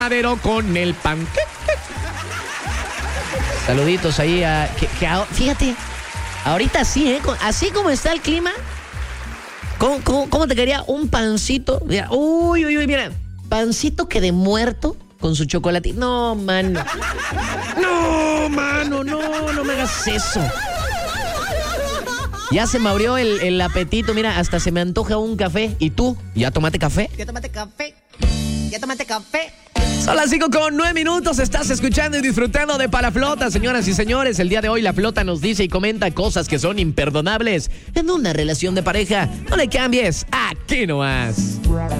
con el pan. Saluditos ahí a... fíjate, ahorita sí, así como está el clima, ¿cómo te quería un pancito? Mira, uy, mira, pancito que de muerto con su chocolate. No, mano. No, mano, no me hagas eso. Ya se me abrió el apetito, mira, hasta se me antoja un café. ¿Y tú? ¿Ya tomaste café? ¿Ya tomaste café? ¿Ya tomaste café? Son las 5:09. Estás escuchando y disfrutando de Pa' la Flota, señoras y señores. El día de hoy la Flota nos dice y comenta cosas que son imperdonables en una relación de pareja. No le cambies, aquí nomás.